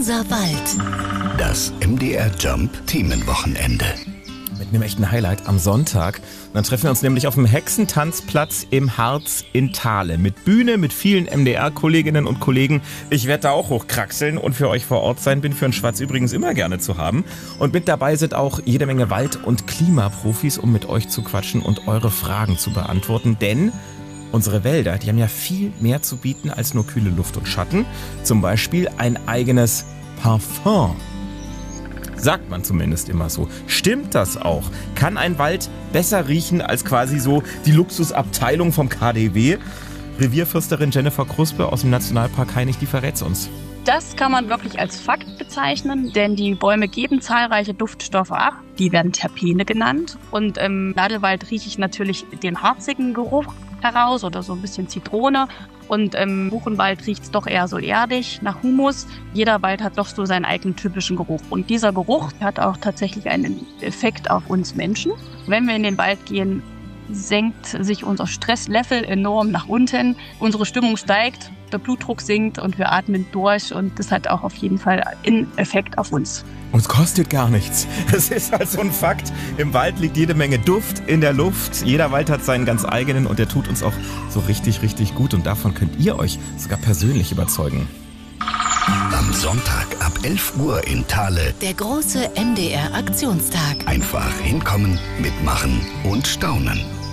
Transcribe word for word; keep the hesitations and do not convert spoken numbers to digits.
Unser Wald. Das M D R Jump Themenwochenende. Mit einem echten Highlight am Sonntag. Dann treffen wir uns nämlich auf dem Hexentanzplatz im Harz in Thale. Mit Bühne, mit vielen M D R-Kolleginnen und Kollegen. Ich werde da auch hochkraxeln und für euch vor Ort sein. Bin für einen Schwatz übrigens immer gerne zu haben. Und mit dabei sind auch jede Menge Wald- und Klimaprofis, um mit euch zu quatschen und eure Fragen zu beantworten. Denn unsere Wälder, die haben ja viel mehr zu bieten als nur kühle Luft und Schatten. Zum Beispiel ein eigenes Parfum. Sagt man zumindest immer so. Stimmt das auch? Kann ein Wald besser riechen als quasi so die Luxusabteilung vom K D W? Revierförsterin Jennifer Kruspe aus dem Nationalpark Hainich, die verrät uns. Das kann man wirklich als Fakt bezeichnen, denn die Bäume geben zahlreiche Duftstoffe ab. Die werden Terpene genannt. Und im Nadelwald rieche ich natürlich den harzigen Geruch heraus oder so ein bisschen Zitrone. Und im Buchenwald riecht es doch eher so erdig, nach Humus. Jeder Wald hat doch so seinen eigenen typischen Geruch. Und dieser Geruch hat auch tatsächlich einen Effekt auf uns Menschen. Wenn wir in den Wald gehen, senkt sich unser Stresslevel enorm nach unten. Unsere Stimmung steigt, der Blutdruck sinkt und wir atmen durch. Und das hat auch auf jeden Fall einen Effekt auf uns. Und es kostet gar nichts. Das ist halt so ein Fakt. Im Wald liegt jede Menge Duft in der Luft. Jeder Wald hat seinen ganz eigenen und der tut uns auch so richtig, richtig gut. Und davon könnt ihr euch sogar persönlich überzeugen. Am Sonntag ab elf Uhr in Thale. Der große M D R-Aktionstag. Einfach hinkommen, mitmachen und staunen.